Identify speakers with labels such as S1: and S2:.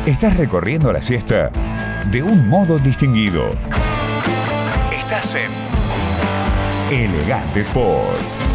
S1: Estás recorriendo la siesta de un modo distinguido. Estás en Elegante Sport.